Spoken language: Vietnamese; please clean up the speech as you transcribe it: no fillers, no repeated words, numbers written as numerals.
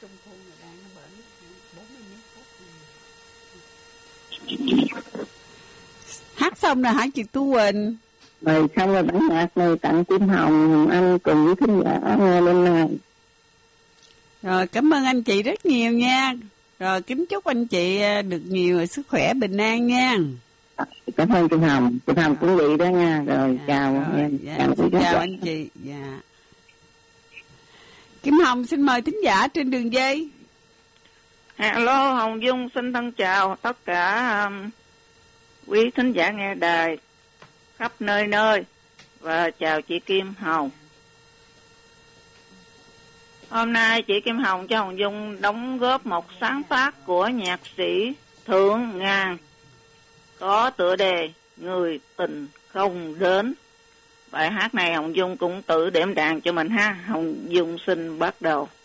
trong khu người đang nó bển 40 phút. Hát xong rồi hả chị Tu Quỳnh? Rồi xong rồi bản nhạc này tặng Kim Hồng anh cùng với thính giả nghe bên này. Rồi cảm ơn anh chị rất nhiều nha. Rồi kính chúc anh chị được nhiều sức khỏe bình an nha. Cảm ơn Kim Hồng. Kim Hồng cũng vậy đó nha. Rồi chào rồi, em. Chào anh chị. Dạ. Kim Hồng xin mời thính giả trên đường dây. Hello, Hồng Dung xin thân chào tất cả quý thính giả nghe đài khắp nơi nơi và chào chị Kim Hồng. Hôm nay chị Kim Hồng cho Hồng Dung đóng góp một sáng tác của nhạc sĩ Thượng Ngàn có tựa đề Người Tình Không Đến. Bài hát này Hồng Dung cũng tự đệm đàn cho mình ha. Hồng Dung xin bắt đầu.